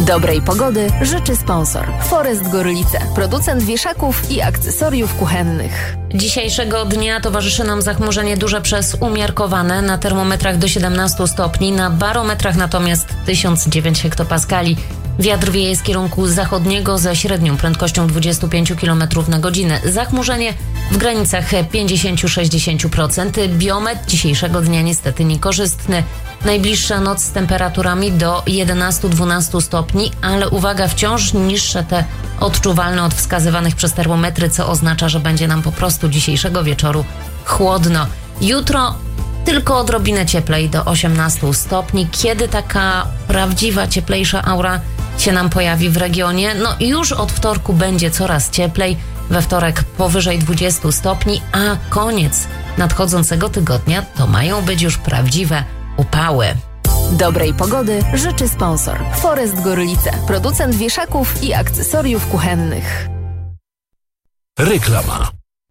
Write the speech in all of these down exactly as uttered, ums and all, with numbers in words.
Dobrej pogody życzy sponsor Forest Gorlice, producent wieszaków i akcesoriów kuchennych. Dzisiejszego dnia towarzyszy nam zachmurzenie duże przez umiarkowane, na termometrach do siedemnastu stopni, na barometrach natomiast tysiąc dziewięć hektopaskali. Wiatr wieje z kierunku zachodniego ze średnią prędkością dwadzieścia pięć kilometrów na godzinę. Zachmurzenie w granicach pięćdziesiąt do sześćdziesięciu procent. Biometr dzisiejszego dnia niestety niekorzystny. Najbliższa noc z temperaturami do jedenastu do dwunastu stopni, ale uwaga, wciąż niższe te odczuwalne od wskazywanych przez termometry, co oznacza, że będzie nam po prostu dzisiejszego wieczoru chłodno. Jutro tylko odrobinę cieplej do osiemnastu stopni. Kiedy taka prawdziwa, cieplejsza aura się nam pojawi w regionie? No już od wtorku będzie coraz cieplej. We wtorek powyżej dwudziestu stopni, a koniec nadchodzącego tygodnia to mają być już prawdziwe upały. Dobrej pogody życzy sponsor Forest Gorlice, producent wieszaków i akcesoriów kuchennych. Reklama.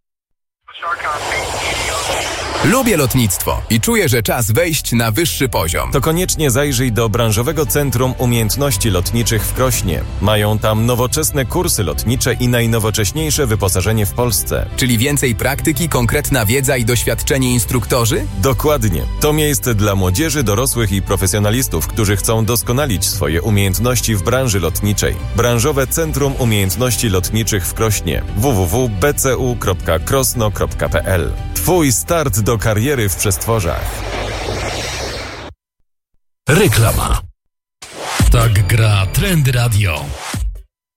Lubię lotnictwo i czuję, że czas wejść na wyższy poziom. To koniecznie zajrzyj do Branżowego Centrum Umiejętności Lotniczych w Krośnie. Mają tam nowoczesne kursy lotnicze i najnowocześniejsze wyposażenie w Polsce. Czyli więcej praktyki, konkretna wiedza i doświadczeni instruktorzy? Dokładnie. To miejsce dla młodzieży, dorosłych i profesjonalistów, którzy chcą doskonalić swoje umiejętności w branży lotniczej. Branżowe Centrum Umiejętności Lotniczych w Krośnie. w w w kropka b c u kropka krosno kropka p l. Twój start do kariery w przestworzach. Reklama. Tak gra Trend Radio.